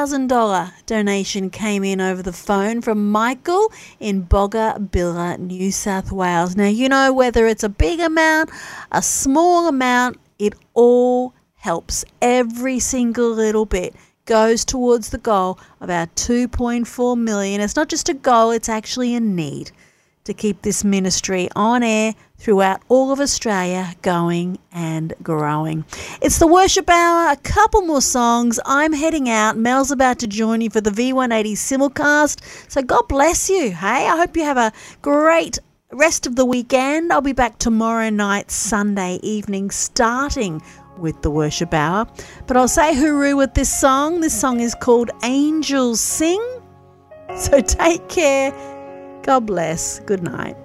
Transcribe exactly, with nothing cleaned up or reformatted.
thousand dollars donation came in over the phone from Michael in Bogga Billa, New South Wales. Now, you know, whether it's a big amount, a small amount, it all helps. Every single little bit goes towards the goal of our two point four million dollars. It's not just a goal, it's actually a need to keep this ministry on air throughout all of Australia, going and growing. It's the Worship Hour, a couple more songs. I'm heading out. Mel's about to join you for the V one eighty simulcast. So God bless you. Hey, I hope you have a great rest of the weekend. I'll be back tomorrow night, Sunday evening, starting with the Worship Hour. But I'll say hooroo with this song. This song is called Angels Sing. So take care. God bless. Good night.